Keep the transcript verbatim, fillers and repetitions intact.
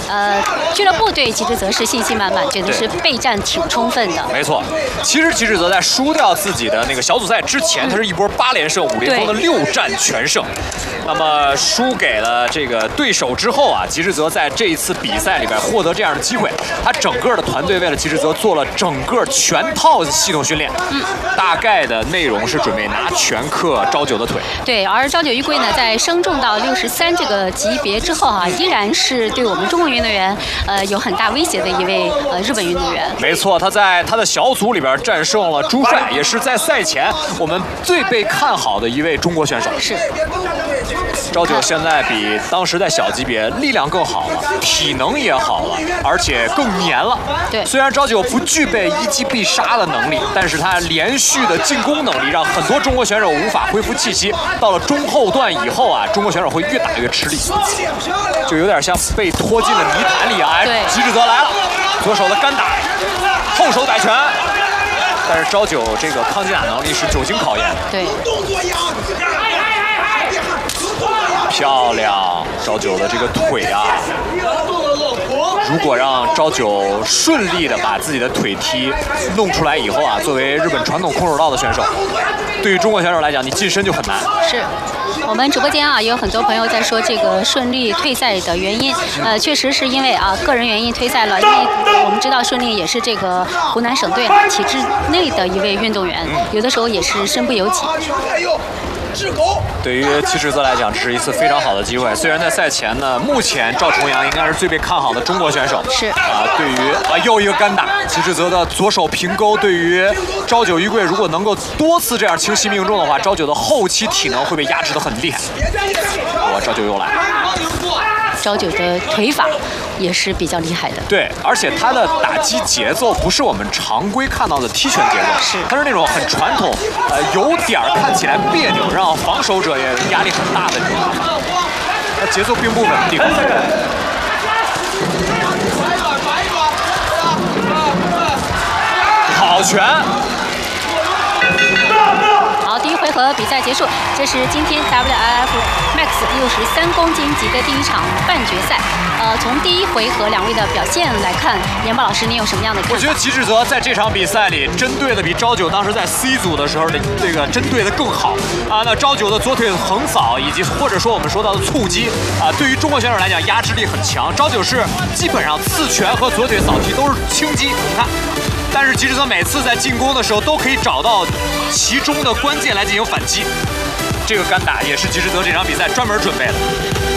呃，俱乐部对吉之泽是信心满满，觉得是备战挺充分的。 没错，其实吉之泽在输掉自己的那个小组赛之前，他是一波八连胜，武林风的六战全胜。那么输给了这个对手之后啊，吉之泽在这一次比赛里边获得这样的机会，他整个的团队为了吉之泽做了整个全套系统训练。嗯，大概的内容是准备拿拳克朝九的腿。 对，而朝九玉贵呢，在升重到六十三这个级别之后啊，依然是对我们中国运动员呃有很大威胁的一位呃日本运动员。 没错，他在他的小组里边战胜了朱帅，也是在赛前我们最被看好的一位中国选手。 是。 朝九现在比当时在小级别力量更好了，体能也好了，而且更黏了。 对， 虽然朝九不具备一击必杀的能力，但是他连续的进攻能力让很多中国选手无法恢复气息。到了中后段以后啊，中国选手会越打越吃力，就有点像被拖进了泥潭里啊。哎，吉之泽来了，左手的干打，后手摆拳。但是朝九这个抗击打能力是久经考验的。 对。 漂亮，朝九的这个腿啊，如果让朝九顺利的把自己的腿踢弄出来以后啊，作为日本传统空手道的选手，对于中国选手来讲，你近身就很难。 是。我们直播间啊，也有很多朋友在说这个顺利退赛的原因，呃，确实是因为啊个人原因退赛了。因为我们知道顺利也是这个湖南省队体制内的一位运动员，有的时候也是身不由己。 对于吉之泽来讲，这是一次非常好的机会。虽然在赛前呢，目前赵重阳应该是最被看好的中国选手。 是啊，对于啊又一个干打，吉之泽的左手平勾，对于朝九玉贵如果能够多次这样清晰命中的话，朝九的后期体能会被压制得很厉害。哇，朝九又来。 朝九的腿法也是比较厉害的。 对，而且他的打击节奏不是我们常规看到的踢拳节奏， 是， 他是那种很传统，呃，有点看起来别扭，让防守者也压力很大的这种打法。他节奏并不稳定。好拳。 好，第一回合比赛结束，这是今天 W I F Max 六十三公斤级的第一场半决赛。呃，从第一回合两位的表现来看，严宝老师，你有什么样的看法？ 我觉得吉之泽在这场比赛里针对的比朝九当时在 C 组的时候的这个针对的更好啊。那朝九的左腿横扫以及或者说我们说到的触击啊，对于中国选手来讲压制力很强。朝九是基本上刺拳和左腿扫踢都是轻击，你看。但是吉之泽每次在进攻的时候都可以找到其中的关键来进行反击，这个干打也是吉之泽这场比赛专门准备的。